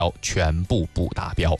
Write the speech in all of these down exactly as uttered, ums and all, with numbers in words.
全部不达标。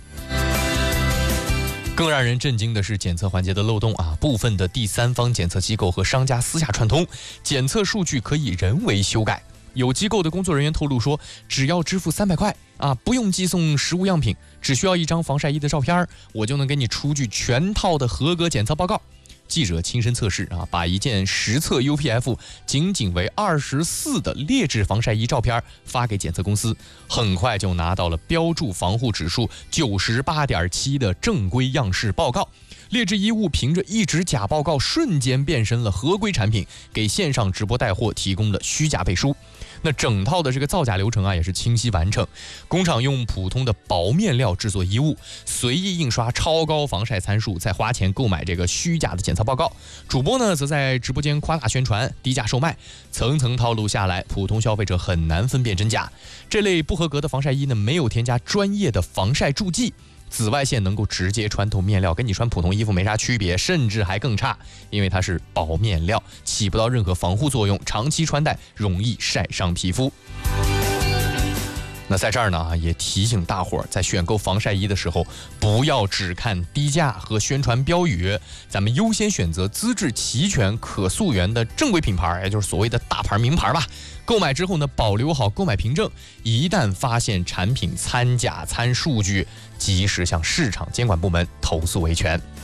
更让人震惊的是检测环节的漏洞啊！部分的第三方检测机构和商家私下串通，检测数据可以人为修改。有机构的工作人员透露说，只要支付三百块啊，不用寄送实物样品，只需要一张防晒衣的照片，我就能给你出具全套的合格检测报告。记者亲身测试啊，把一件实测 U P F 仅仅为二十四的劣质防晒衣照片发给检测公司，很快就拿到了标注防护指数九十八点七的正规样式报告。劣质衣物凭着一纸假报告瞬间变身了合规产品，给线上直播带货提供了虚假背书。那整套的这个造假流程啊，也是清晰完成。工厂用普通的薄面料制作衣物，随意印刷超高防晒参数，再花钱购买这个虚假的检测报告。主播呢，则在直播间夸大宣传，低价售卖，层层套路下来，普通消费者很难分辨真假。这类不合格的防晒衣呢，没有添加专业的防晒助剂。紫外线能够直接穿透面料，跟你穿普通衣服没啥区别，甚至还更差，因为它是薄面料，起不到任何防护作用，长期穿戴容易晒伤皮肤。那在这儿呢，也提醒大伙儿，在选购防晒衣的时候，不要只看低价和宣传标语，咱们优先选择资质齐全、可溯源的正规品牌，也就是所谓的大牌名牌吧。购买之后呢，保留好购买凭证，一旦发现产品参假参数据，及时向市场监管部门投诉维权。